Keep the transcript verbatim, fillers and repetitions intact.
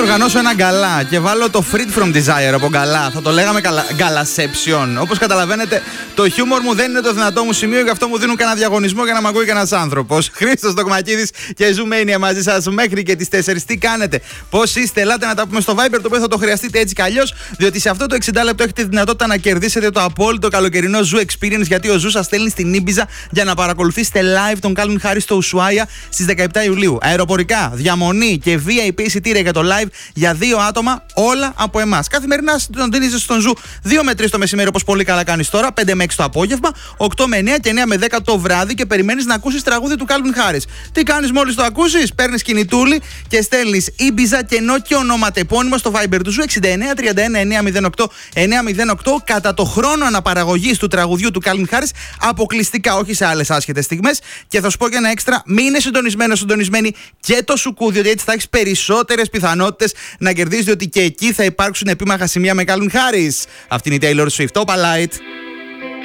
οργανώσω ένα γκαλά και βάλω το Freed from Desire από γκαλά, θα το λέγαμε γκαλασέψιον. Όπως καταλαβαίνετε, το χιούμορ μου δεν είναι το δυνατό μου σημείο, γι' αυτό μου δίνουν κανένα διαγωνισμό για να μ' ακούει κανένας άνθρωπος. Χρήστος Τοκμακίδης και Ζουμένια μαζί σας μέχρι και τις τέσσερις. Τι κάνετε, πώς είστε, ελάτε να τα πούμε στο Viber, το οποίο θα το χρειαστείτε έτσι κι αλλιώς, διότι σε αυτό το εξήντα λεπτό έχετε τη δυνατότητα να κερδίσετε το απόλυτο καλοκαιρινό Zoo Experience, γιατί ο Zoo σας στέλνει στην Ήμπιζα για να παρακολουθήσετε live τον Calvin Harris στο Ουσουάια στις δεκαεπτά Ιουλίου. Αεροπορικά, διαμονή και βι άι πι εισιτήρια για το live για δύο άτομα, όλα από εμάς. Καθημερινά συντονίζεσαι στον Zoo δύο με τρεις το μεσημέρι, όπως πολύ καλά κάνεις τώρα, πέντε με έξι το απόγευμα, οκτώ με εννιά και εννιά με δέκα το βράδυ και περιμένεις να ακούσεις τραγούδι του Calvin Harris. Τι κάνεις μόλις το ακούσεις, παίρνεις κινητούλι και στέλνεις Ήμπιζα κενό και ονοματεπώνυμο στο Viber του Zoo εξήντα εννιά τριάντα ένα εννιακόσια οκτώ εννιακόσια οκτώ κατά το χρόνο αναπαραγωγής του τραγουδιού του Calvin Harris, αποκλειστικά, όχι σε άλλες άσχετες στιγμές. Και θα σου πω και ένα έξτρα, μείνε συντονισμένο, συντονισμένη και το σουκούδι, διότι έτσι θα έχεις περισσότερες πιθανότητες να κερδίσεις, διότι και εκεί θα υπάρξουν επίμαχα σημεία με Calvin Harris. Αυτή είναι η Taylor Swift, Opalite.